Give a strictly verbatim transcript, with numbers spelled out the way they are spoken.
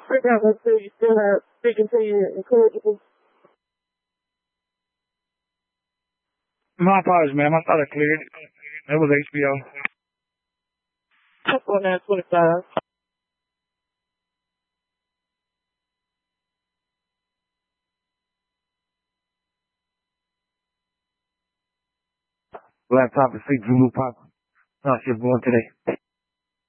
Right now, let's say you still have speaking to you incorrigible. My apologies, ma'am. I thought I cleared. It was H B O. Check on that twenty-five. Laptop is six Zulu Pop. Not ship going today.